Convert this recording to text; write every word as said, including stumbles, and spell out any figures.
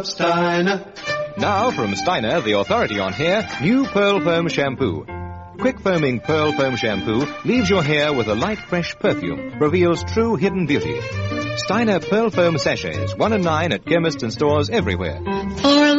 Steiner. Now from Steiner, the authority on hair, new Pearl Foam Shampoo. Quick foaming Pearl Foam Shampoo leaves your hair with a light, fresh perfume, reveals true hidden beauty. Steiner Pearl Foam Sachets, one and nine at chemists and stores everywhere. For a